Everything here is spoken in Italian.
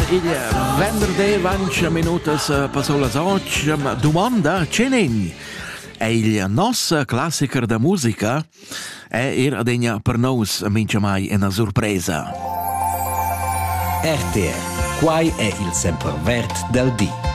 il venerdì 20 minutas passò las 8. Domanda, c'è negni? E il nostro classiker da musica era degna per nos mince mai una sorpresa. RTR, quai è il sempervert del dì.